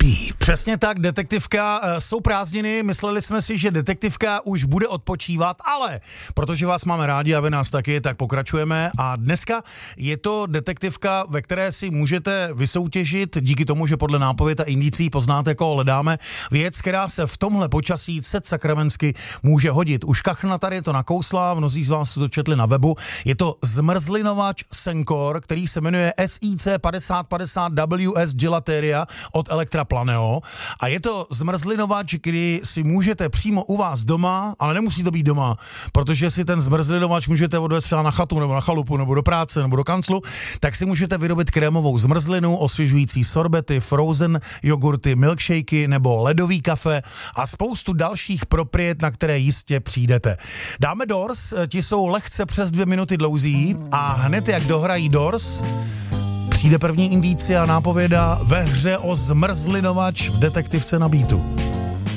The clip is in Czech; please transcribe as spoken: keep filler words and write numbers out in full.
Beep. Přesně tak, detektivka, jsou prázdniny, mysleli jsme si, že detektivka už bude odpočívat, ale protože vás máme rádi a vy nás taky, tak pokračujeme a dneska je to detektivka, ve které si můžete vysoutěžit, díky tomu, že podle nápověd a indicí poznáte, koho hledáme, věc, která se v tomhle počasí set sakramensky může hodit. Už Kachna tady to nakousla, mnozí z vás to četli na webu, je to zmrzlinovač Sencor, který se jmenuje S I C padesát padesát W S Gelateria od Elektra Planeo a je to zmrzlinovač, kdy si můžete přímo u vás doma, ale nemusí to být doma, protože si ten zmrzlinovač můžete odvést třeba na chatu nebo na chalupu nebo do práce nebo do kanclu, tak si můžete vyrobit krémovou zmrzlinu, osvěžující sorbety, frozen jogurty, milkshakey nebo ledový kafe a spoustu dalších propriet, na které jistě přijdete. Dáme Doors, ti jsou lehce přes dvě minuty dlouzí a hned jak dohrají Doors, přijde první indicia a nápověda ve hře o zmrzlinovač v detektivce na Beatu.